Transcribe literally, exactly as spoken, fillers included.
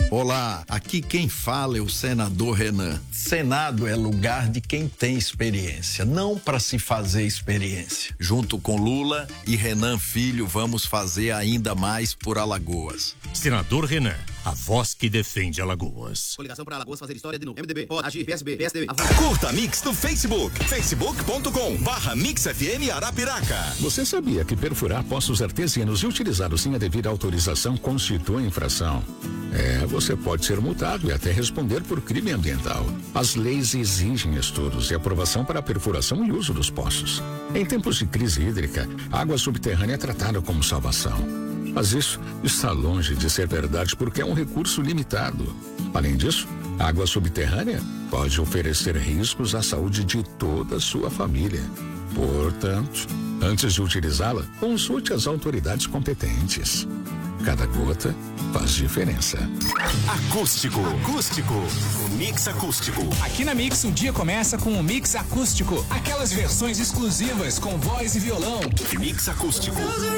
Olá, aqui quem fala é o senador Renan. Senado é lugar de quem tem experiência, não para se fazer experiência. Junto com Lula e Renan Filho, vamos fazer ainda mais por Alagoas. Senador Renan, a voz que defende Alagoas. Coligação para Alagoas fazer história de novo. M D B, pode agir, P S B, P S D B. Curta a Mix no Facebook, facebook ponto com barra Mix F M Arapiraca. Você sabia que perfurar poços artesianos e utilizá-los sem a devida autorização constitui infração? É, você pode ser multado e até responder por crime ambiental. As leis exigem estudos e aprovação para a perfuração e uso dos poços. Em tempos de crise hídrica, a água subterrânea é tratada como salvação. Mas isso está longe de ser verdade porque é um recurso limitado. Além disso, a água subterrânea pode oferecer riscos à saúde de toda a sua família. Portanto, antes de utilizá-la, consulte as autoridades competentes. Cada gota faz diferença. Acústico, acústico, o Mix Acústico. Aqui na Mix, o dia começa com o Mix Acústico. Aquelas versões exclusivas com voz e violão. Mix Acústico.